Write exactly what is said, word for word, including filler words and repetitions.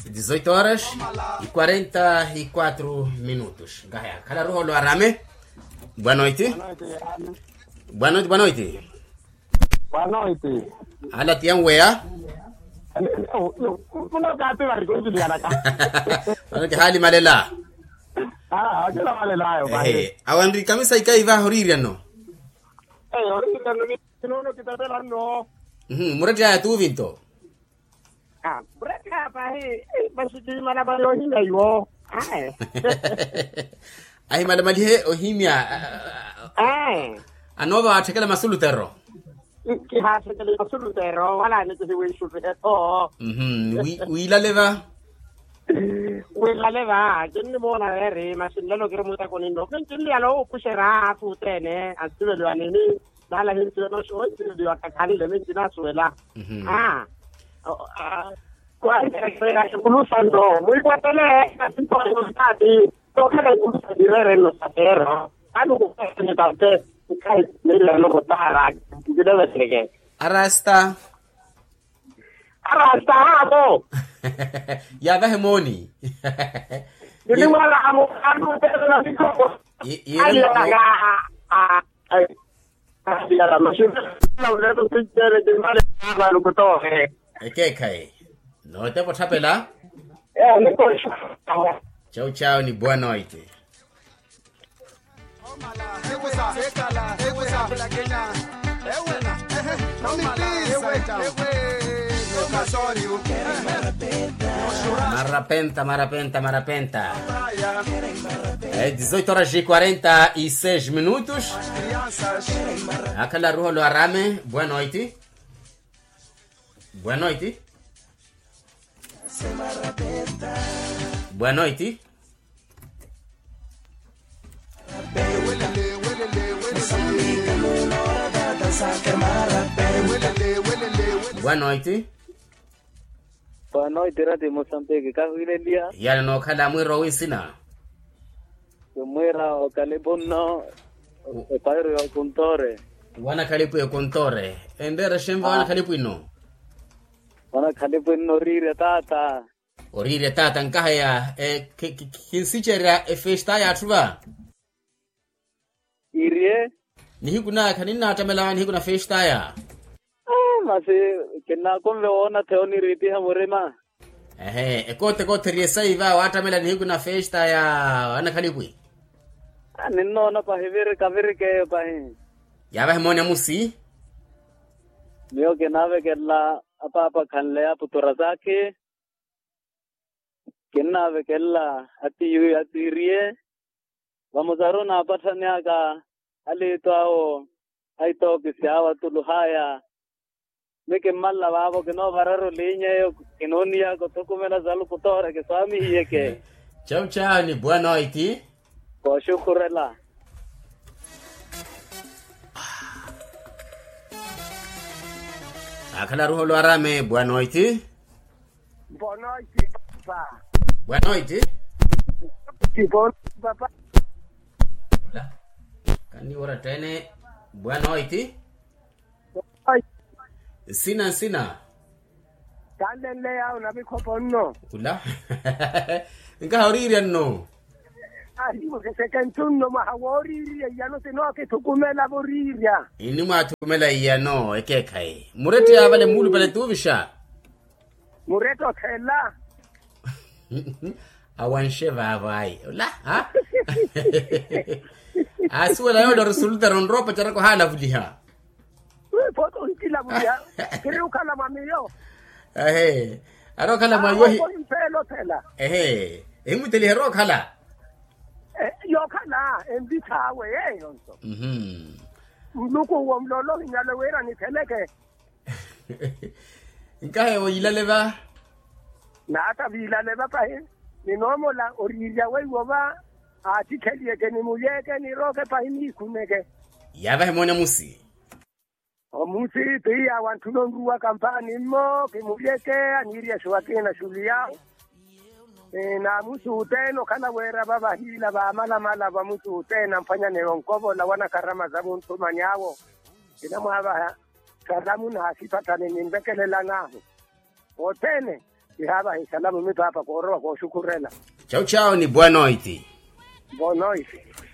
dezoito horas e quarenta e quatro minutos. Gaya, cada roho lo arame. Boa noite. Boa noite, boa noite. Boa noite. Ala tiang wea. Kuna kati wa rikozi dia naka. Ana ke hali malela. Ah, akila malela yo. Eh, awandri kamisa ikai va horiri no. Eh, horiri no no no kita tela no. Mhm, murati ya tu vinto. Ah, murati apa he? Basi di mana ba lo hinga yo. Ah. Ai mala mali he ohimia. Ah. Anova atakala masulu terro. Ki hasa kali masulu terro wala ni kisi wi shutre to. Mhm, wi wi la leva. Wi la leva, kinni bona ere, ma sin lo kero muta con indo. Kinni alo pusera fu tene, antulo lo anini. Dalla hinto no so, di attaccare le menti na suela. Ah. Qua è che conoscendo, muy guatele, casi por los stati, tocca di dire lo sapero. Hanno questo ne tante, kai nella loro tara, di dove che. Arasta. Arasta amo. Ya va hemoni. Ni mala amo, amo per la fico. Y y ah ah la macchina la vedo sentire di male ma lo to eh che kai. No te posso apela? Eh, ne posso. Ciao ciao ni boa noite. Marapenta, marapenta, marapenta. É dezoito horas e quarenta e seis minutos. Aquela rua do Arame, boa noite. Boa noite. Boa noite. Boa noite. Boa noite, Radio Moçambique. Kahuilelia. Yana no kala mwiro winsina. Mwira o kalibuno e pairo o contore. Wana kalipu e contore. Endera shemba wana kalipu ino. Wana kalibuno rire tata. Orire tata nkahaya e kinsichera e festa ya truva. Irie? Ni hikuna kanina atamela ni hikuna festa ya. Ah, masi kena kombe ona teoni riti hamurema. Ehe, ekote kote riesa iva watamela ni hikuna festa ya wana kalipu. Ah, ninno na pahivere kavere ke pahi. Yaba hemoni musi. Mio kenave kella apa apa khanle putura zake. Kenave kella ati yu ati rie. Vamos a runa patanya ka ali to ao ai to kisiawa tuluhaya. Meke malla babo que no bararo linha que não nia que tô comendo salu putora que só me ia que. Ciao ciao ni boa noite. Com shukurela. Akala ruho lo Arame, boa noite. Boa noite, papá. Boa noite. Que bom, papá. Hola. Kani ora tene. Boa noite. Ai, Sina sina. kandele ya una bikoponno. Kula. Inka horiri no. Ari mo che cantunno ma hawori ya no se no che tukumela boriria. Ini ma tumela iya no eke kai. Mureti ya vale mulu bale tuvisha. Mureto khela. Awanshe vai. Hola, ha? Aswala yo resulta ron ropa chara ko hala vuliha. Foto nkila buya. Kiri ukala mamiyo. Eh. Aro kala mayo. Pelo tela. Eh. Emu tele ro kala. Eh, yo kala embita we eh yonso. Mhm. Luko womlolo nyalo wera ni teleke. Inka o ilaleva. Na ata vila leva pa he. Ni nomo la orilla we woba. Ati kelie ke ni muyeke ni roke pa hini kuneke. Yaba hemona musi. Omusi pia wantunonguwa kampani mo kimuyeke aniria shwake na shuli yao. E na musu uteno kana wera baba hila ba mala mala ba musu utena mfanya neronkobo la wana karama za muntu manyawo. Ina mwaba karamu na hasipata ni mbekele la naho. Otene hapa salamu mimi hapa kwa roho kwa shukrani. Chao chao ni buona iti. Boa noite.